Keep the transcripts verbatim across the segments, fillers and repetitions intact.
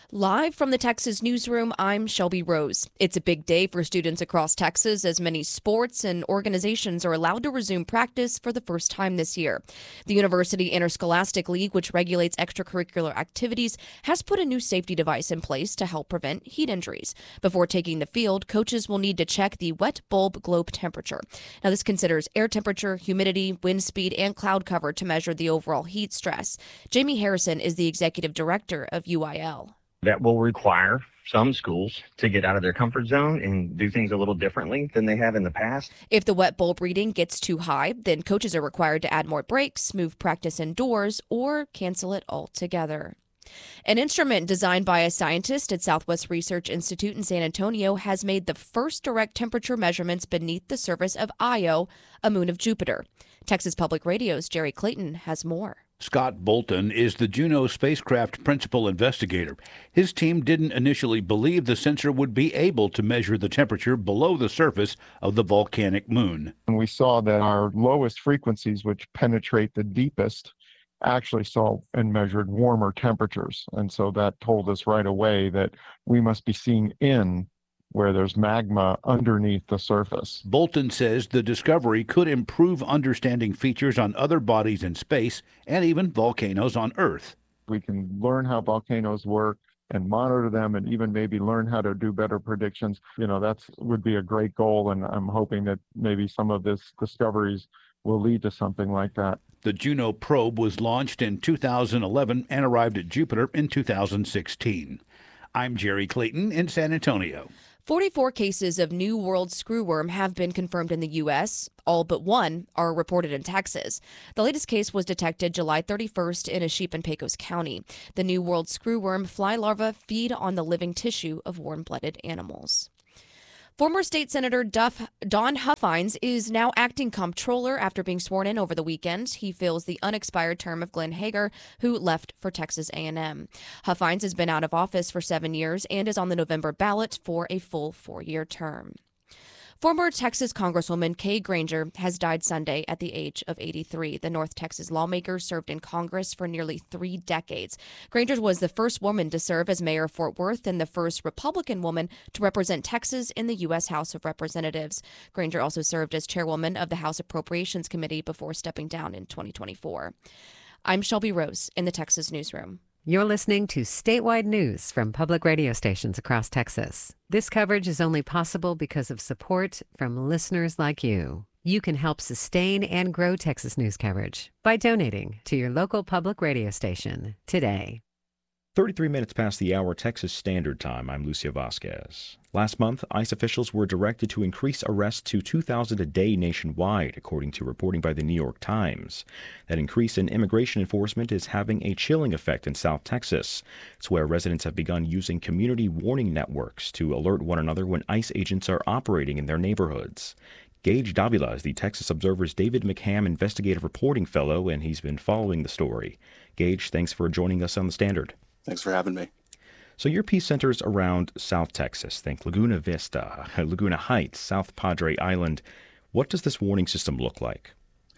Live from the Texas newsroom, I'm Shelby Rose. It's a big day for students across Texas as many sports and organizations are allowed to resume practice for the first time this year. The University Interscholastic League, which regulates extracurricular activities, has put a new safety device in place to help prevent heat injuries. Before taking the field, coaches will need to check the wet bulb globe temperature. Now, this considers air temperature, humidity, wind speed, and cloud cover to measure the overall heat stress. Jamie Harrison is the executive director of U I L. That will require some schools to get out of their comfort zone and do things a little differently than they have in the past. If the wet bulb reading gets too high, then coaches are required to add more breaks, move practice indoors, or cancel it altogether. An instrument designed by a scientist at Southwest Research Institute in San Antonio has made the first direct temperature measurements beneath the surface of Io, a moon of Jupiter. Texas Public Radio's Jerry Clayton has more. Scott Bolton is the Juno spacecraft principal investigator. His team didn't initially believe the sensor would be able to measure the temperature below the surface of the volcanic moon. And we saw that our lowest frequencies, which penetrate the deepest, actually saw and measured warmer temperatures. And so that told us right away that we must be seeing in where there's magma underneath the surface. Bolton says the discovery could improve understanding features on other bodies in space and even volcanoes on Earth. We can learn how volcanoes work and monitor them and even maybe learn how to do better predictions. You know, that's would be a great goal, and I'm hoping that maybe some of this discoveries will lead to something like that. The Juno probe was launched in two thousand eleven and arrived at Jupiter in two thousand sixteen. I'm Jerry Clayton in San Antonio. forty-four cases of New World screwworm have been confirmed in the U S. All but one are reported in Texas. The latest case was detected July thirty-first in a sheep in Pecos County. The New World screwworm fly larvae feed on the living tissue of warm-blooded animals. Former State Senator Duff, Don Huffines is now acting comptroller after being sworn in over the weekend. He fills the unexpired term of Glenn Hager, who left for Texas A and M. Huffines has been out of office for seven years and is on the November ballot for a full four-year term. Former Texas Congresswoman Kay Granger has died Sunday at the age of eighty-three. The North Texas lawmaker served in Congress for nearly three decades. Granger was the first woman to serve as mayor of Fort Worth and the first Republican woman to represent Texas in the U S House of Representatives. Granger also served as chairwoman of the House Appropriations Committee before stepping down in twenty twenty-four. I'm Shelby Rose in the Texas Newsroom. You're listening to statewide news from public radio stations across Texas. This coverage is only possible because of support from listeners like you. You can help sustain and grow Texas news coverage by donating to your local public radio station today. thirty-three minutes past the hour, Texas Standard Time. I'm Lucia Vasquez. Last month, ICE officials were directed to increase arrests to two thousand a day nationwide, according to reporting by the New York Times. That increase in immigration enforcement is having a chilling effect in South Texas. It's where residents have begun using community warning networks to alert one another when ICE agents are operating in their neighborhoods. Gage Davila is the Texas Observer's David McCam Investigative Reporting Fellow, and he's been following the story. Gage, thanks for joining us on The Standard. Thanks for having me. So your piece centers around South Texas. Think Laguna Vista, Laguna Heights, South Padre Island. What does this warning system look like?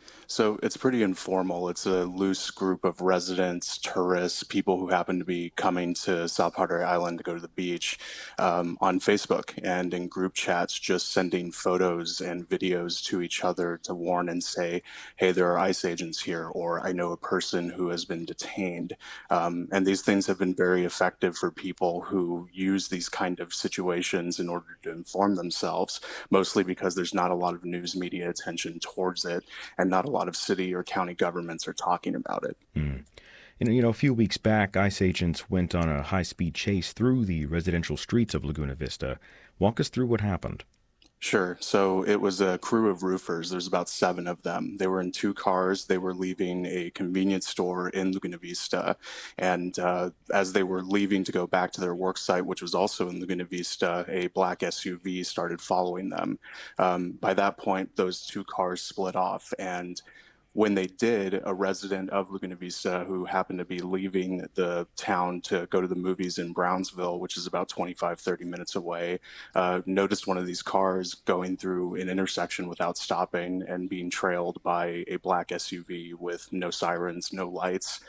So it's pretty informal. It's a loose group of residents, tourists, people who happen to be coming to South Padre Island to go to the beach um, on Facebook and in group chats, just sending photos and videos to each other to warn and say, hey, there are ICE agents here, or I know a person who has been detained. Um, and these things have been very effective for people who use these kind of situations in order to inform themselves, mostly because there's not a lot of news media attention towards it and not a lot of city or county governments are talking about it. Mm. And, you know, a few weeks back, ICE agents went on a high-speed chase through the residential streets of Laguna Vista. Walk us through what happened. Sure. So it was a crew of roofers. There's about seven of them. They were in two cars. They were leaving a convenience store in Laguna Vista. And uh, as they were leaving to go back to their work site, which was also in Laguna Vista, a black S U V started following them. Um, by that point, those two cars split off. And when they did, a resident of Laguna Vista who happened to be leaving the town to go to the movies in Brownsville, which is about twenty-five, thirty minutes away, uh, noticed one of these cars going through an intersection without stopping and being trailed by a black S U V with no sirens, no lights.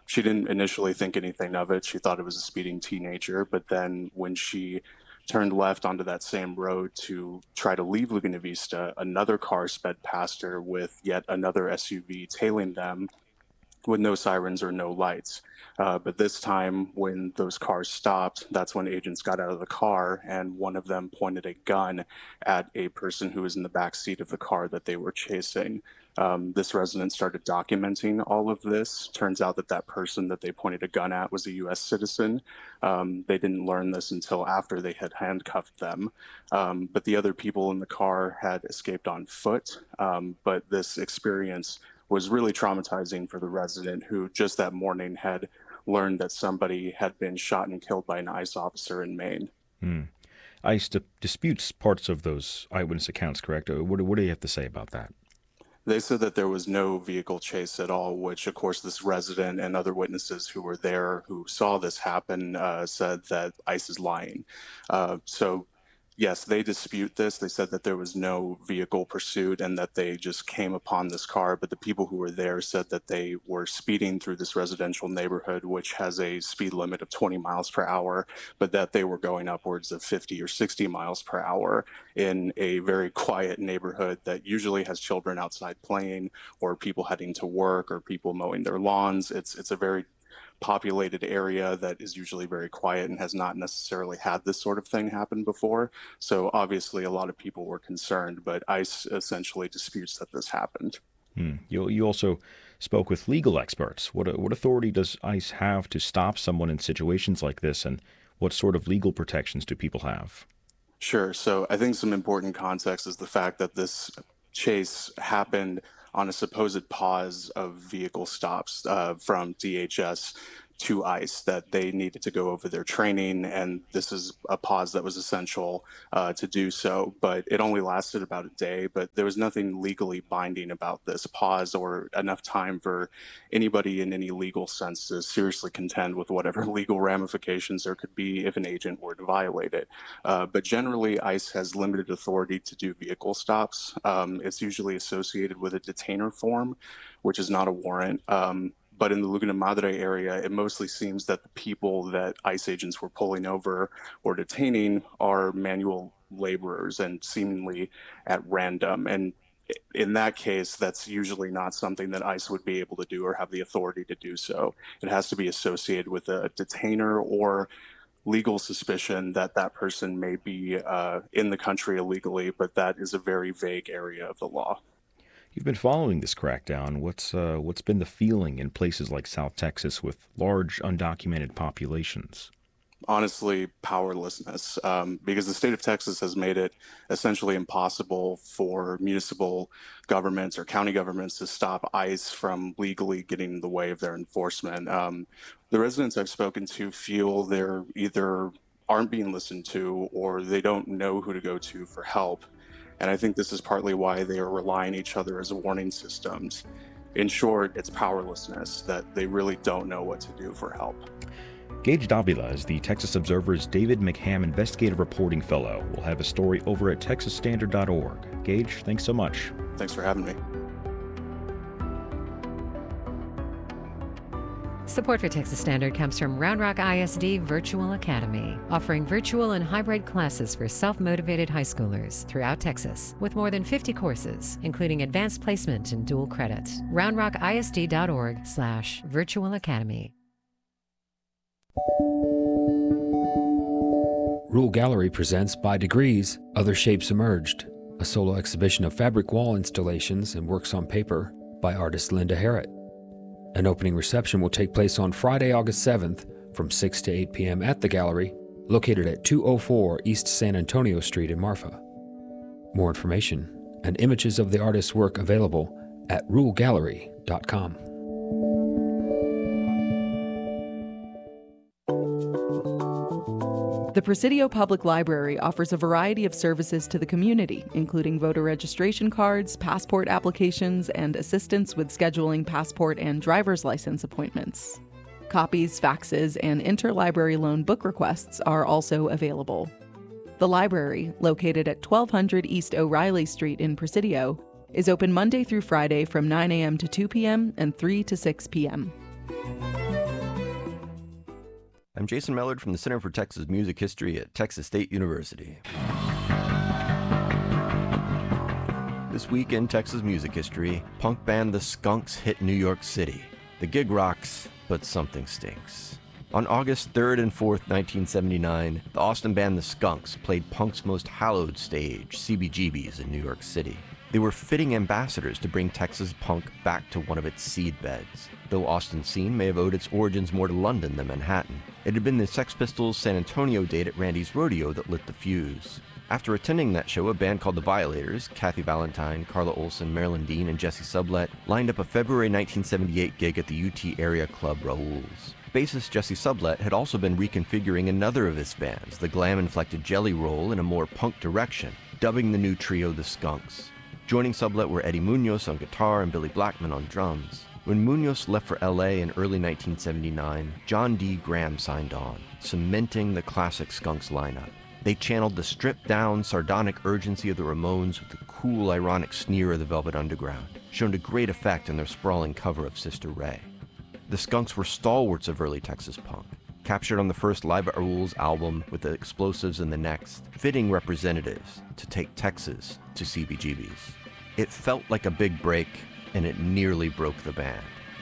she didn't initially think anything of it. She thought it was a speeding teenager. But then when she turned left onto that same road to try to leave Laguna Vista, another car sped past her with yet another S U V tailing them with no sirens or no lights. Uh, but this time, when those cars stopped, that's when agents got out of the car, and one of them pointed a gun at a person who was in the back seat of the car that they were chasing. Um, this resident started documenting all of this. Turns out that that person that they pointed a gun at was a U S citizen. Um, they didn't learn this until after they had handcuffed them. Um, but the other people in the car had escaped on foot. Um, but this experience was really traumatizing for the resident, who just that morning had learned that somebody had been shot and killed by an ICE officer in Maine. Hmm. ICE di- disputes parts of those eyewitness accounts, correct? What, what do you have to say about that? They said that there was no vehicle chase at all, which, of course, this resident and other witnesses who were there who saw this happen uh, said that ICE is lying. Uh, so, yes, they dispute this. They said that there was no vehicle pursuit and that they just came upon this car. But the people who were there said that they were speeding through this residential neighborhood, which has a speed limit of twenty miles per hour, but that they were going upwards of fifty or sixty miles per hour in a very quiet neighborhood that usually has children outside playing, or people heading to work, or people mowing their lawns. It's, it's a very populated area that is usually very quiet and has not necessarily had this sort of thing happen before. So obviously a lot of people were concerned, but ICE essentially disputes that this happened. Hmm. You, you also spoke with legal experts. What, what authority does ICE have to stop someone in situations like this, and what sort of legal protections do people have? Sure. So I think some important context is the fact that this chase happened on a supposed pause of vehicle stops uh, from D H S to ICE, that they needed to go over their training, and this is a pause that was essential uh, to do so. But it only lasted about a day, but there was nothing legally binding about this pause or enough time for anybody in any legal sense to seriously contend with whatever legal ramifications there could be if an agent were to violate it. Uh, but generally, ICE has limited authority to do vehicle stops. Um, it's usually associated with a detainer form, which is not a warrant. Um, But in the Laguna Madre area, it mostly seems that the people that ICE agents were pulling over or detaining are manual laborers and seemingly at random. And in that case, that's usually not something that ICE would be able to do or have the authority to do so. It has to be associated with a detainer or legal suspicion that that person may be uh, in the country illegally, but that is a very vague area of the law. You've been following this crackdown. What's uh, what's been the feeling in places like South Texas with large undocumented populations? Honestly, powerlessness, um, because the state of Texas has made it essentially impossible for municipal governments or county governments to stop ICE from legally getting in the way of their enforcement. Um, the residents I've spoken to feel they're either aren't being listened to or they don't know who to go to for help. And I think this is partly why they are relying on each other as warning systems. In short, it's powerlessness, that they really don't know what to do for help. Gage Davila is the Texas Observer's David McHam Investigative Reporting Fellow. We'll have a story over at texas standard dot org. Gage, thanks so much. Thanks for having me. Support for Texas Standard comes from Round Rock I S D Virtual Academy, offering virtual and hybrid classes for self-motivated high schoolers throughout Texas, with more than fifty courses, including advanced placement and dual credit. round rock I S D dot org slash virtual academy. Rule Gallery presents By Degrees, Other Shapes Emerged, a solo exhibition of fabric wall installations and works on paper by artist Linda Harrett. An opening reception will take place on Friday, August seventh from six to eight p.m. at the gallery, located at two oh four East San Antonio Street in Marfa. More information and images of the artist's work available at rule gallery dot com. The Presidio Public Library offers a variety of services to the community, including voter registration cards, passport applications, and assistance with scheduling passport and driver's license appointments. Copies, faxes, and interlibrary loan book requests are also available. The library, located at twelve hundred East O'Reilly Street in Presidio, is open Monday through Friday from nine a.m. to two p.m. and three to six p.m. I'm Jason Mellard from the Center for Texas Music History at Texas State University. This week in Texas music history, punk band The Skunks hit New York City. The gig rocks, but something stinks. On August third and fourth, nineteen seventy-nine, the Austin band The Skunks played punk's most hallowed stage, C B G B's in New York City. They were fitting ambassadors to bring Texas punk back to one of its seed beds. Though Austin's scene may have owed its origins more to London than Manhattan, it had been the Sex Pistols' San Antonio date at Randy's Rodeo that lit the fuse. After attending that show, a band called the Violators, Kathy Valentine, Carla Olson, Marilyn Dean, and Jesse Sublette, lined up a February nineteen seventy-eight gig at the U T area club Raoul's. Bassist Jesse Sublette had also been reconfiguring another of his bands, the glam-inflected Jelly Roll, in a more punk direction, dubbing the new trio The Skunks. Joining Sublette were Eddie Munoz on guitar and Billy Blackman on drums. When Munoz left for L A in early nineteen seventy-nine, John D. Graham signed on, cementing the classic Skunks lineup. They channeled the stripped-down, sardonic urgency of the Ramones with the cool, ironic sneer of the Velvet Underground, shown to great effect in their sprawling cover of Sister Ray. The Skunks were stalwarts of early Texas punk, captured on the first Live at Raoul's album with the explosives in the next, fitting representatives to take Texas to C B G B's. It felt like a big break, and it nearly broke the band.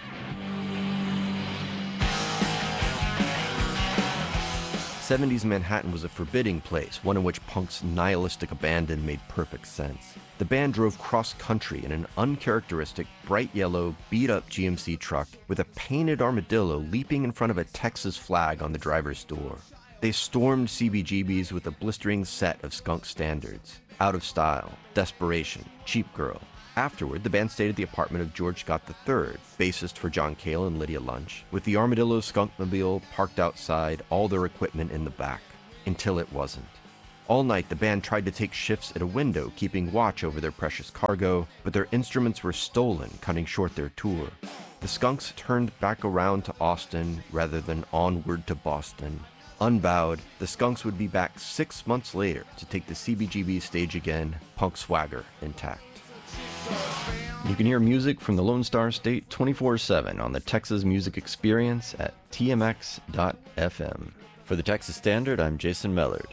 seventies Manhattan was a forbidding place, one in which punk's nihilistic abandon made perfect sense. The band drove cross-country in an uncharacteristic, bright yellow, beat-up G M C truck with a painted armadillo leaping in front of a Texas flag on the driver's door. They stormed C B G B's with a blistering set of skunk standards: Out of Style, Desperation, Cheap Girl. Afterward, the band stayed at the apartment of George Scott the third, bassist for John Cale and Lydia Lunch, with the Armadillo Skunkmobile parked outside, all their equipment in the back. Until it wasn't. All night, the band tried to take shifts at a window, keeping watch over their precious cargo, but their instruments were stolen, cutting short their tour. The Skunks turned back around to Austin rather than onward to Boston. Unbowed, the Skunks would be back six months later to take the C B G B stage again, punk swagger intact. You can hear music from the Lone Star State twenty-four seven on the Texas Music Experience at T M X dot F M. For the Texas Standard, I'm Jason Mellard.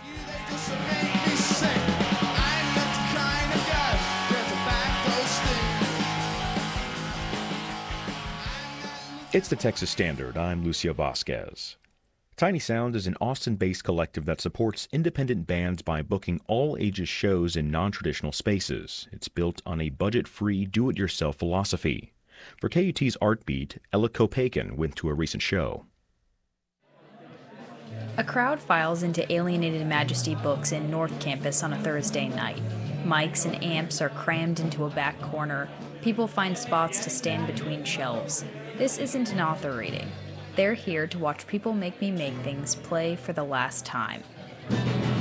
It's the Texas Standard. I'm Lucio Vasquez. Tiny Sound is an Austin-based collective that supports independent bands by booking all-ages shows in non-traditional spaces. It's built on a budget-free, do-it-yourself philosophy. For K U T's Art Beat, Ella Kopakin went to a recent show. A crowd files into Alienated Majesty Books in North Campus on a Thursday night. Mics and amps are crammed into a back corner. People find spots to stand between shelves. This isn't an author reading. They're here to watch People Make Me Make Things play for the last time.